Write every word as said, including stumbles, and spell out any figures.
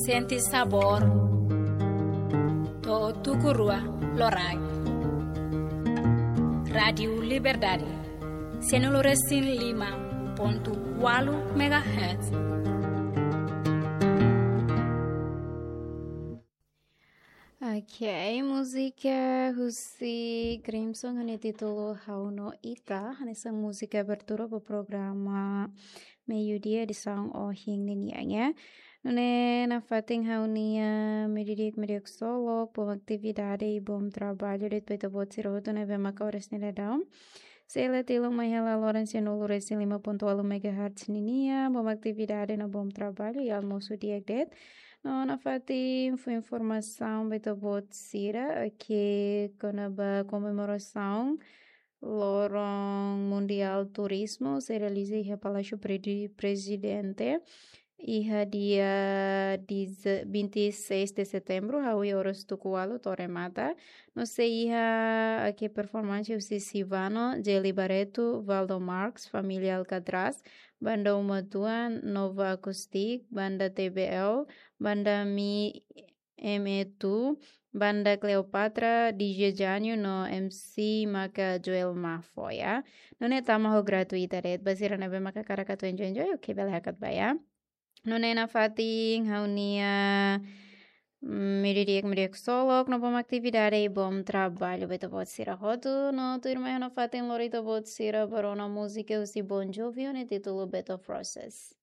senti sabor. To tukurua lorai. Radio Liberdade. Senoloresin lima ponto walu megahertz. Ok, música Husi Crimson hanya título Hauno Ita, essa música abertura para o programa meio-dia de São Ohing Ninianya. Nune na fating haunia medidik mediak solo, bom atividade e bom trabalho de tuita bot siroto ne vema kaures nele down. Sela tilo mahela Lawrence no Lawrence lima ponto walu megahertz ninia, bom atividade no bom trabalho e almoço dia det. No, na fating foi informação beta bot sira que conaba comemoração Lorong Mundial Turismo se realiza em Palácio Presidente. Iha dia vinte e seis de setembro, hawi horas tukualo Torremata. No se iha aqui performance o Sivano, Jelly Barreto, Valdo Marx, Família Alcatraz, Banda Umatuan, Nova Acoustic, Banda T B L, Banda Mi M E dois, Banda Cleopatra, D J Janio no M C maka Joel Mafoya. No ne tamaho gratuita red, basira na be maka karakato enjoy enjoy, okay, bela hakat baya. No na fating haunia meridiak meridiak solok no bom atividade e bom trabalho beto bot sira roto no tu irmã no fating lorito bot sira barona música usi Bon Jovi ne título Beto Process.